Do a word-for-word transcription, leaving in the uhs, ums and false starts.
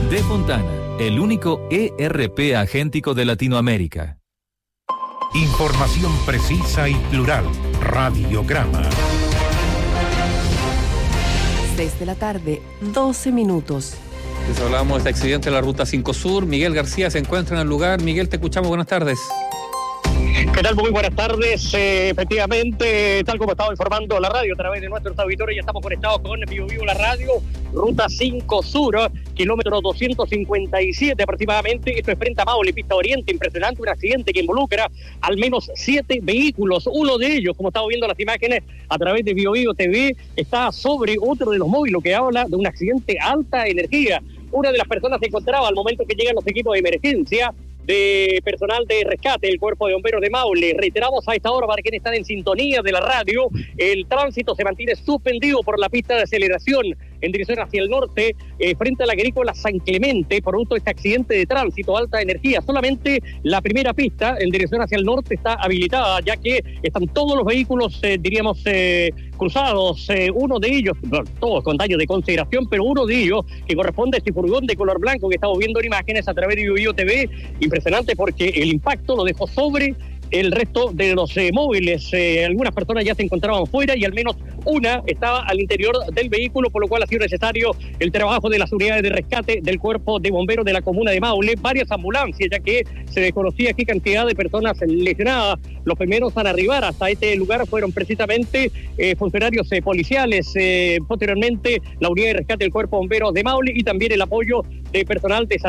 De Fontana, el único E R P agéntico de Latinoamérica. Información precisa y plural. Radiograma. seis de la tarde, doce minutos. Les hablamos de este accidente en la Ruta cinco Sur. Miguel García se encuentra en el lugar. Miguel, te escuchamos. Buenas tardes. ¿Qué tal? Muy buenas tardes. Eh, efectivamente, tal como estaba informando la radio a través de nuestros auditores, ya estamos conectados con Vivo Vivo la radio, Ruta cinco Sur, kilómetro doscientos cincuenta y siete aproximadamente. Esto es frente a Maule, pista oriente. Impresionante, un accidente que involucra al menos siete vehículos. Uno de ellos, como estamos viendo las imágenes a través de Vivo Vivo T V, está sobre otro de los móviles, lo que habla de un accidente alta energía. Una de las personas se encontraba al momento que llegan los equipos de emergencia de personal de rescate del Cuerpo de Bomberos de Maule. Reiteramos a esta hora, para quienes están en sintonía de la radio, el tránsito se mantiene suspendido por la pista de aceleración en dirección hacia el norte, eh, frente a la agrícola San Clemente, producto de este accidente de tránsito, alta energía. Solamente la primera pista en dirección hacia el norte está habilitada, ya que están todos los vehículos, eh, diríamos, eh, cruzados. Eh, uno de ellos, bueno, todos con daños de consideración, pero uno de ellos que corresponde a este furgón de color blanco que estamos viendo en imágenes a través de Vivo Vivo T V. Impresionante, porque el impacto lo dejó sobre el resto de los eh, móviles. Eh, algunas personas ya se encontraban fuera y al menos una estaba al interior del vehículo, por lo cual ha sido necesario el trabajo de las unidades de rescate del Cuerpo de Bomberos de la comuna de Maule, varias ambulancias, ya que se desconocía qué cantidad de personas lesionadas. Los primeros a arribar hasta este lugar fueron precisamente eh, funcionarios eh, policiales, eh, posteriormente la unidad de rescate del Cuerpo de Bomberos de Maule y también el apoyo de personal de